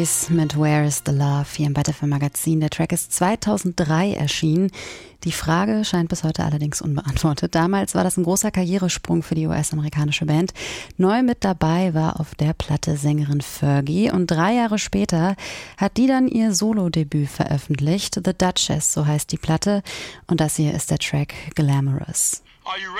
Mit Where is the Love hier im Butterfly Magazin. Der Track ist 2003 erschienen. Die Frage scheint bis heute allerdings unbeantwortet. Damals war das ein großer Karrieresprung für die US-amerikanische Band. Neu mit dabei war auf der Platte Sängerin Fergie und 3 Jahre später hat die dann ihr Solo-Debüt veröffentlicht. The Duchess, so heißt die Platte. Und das hier ist der Track Glamorous.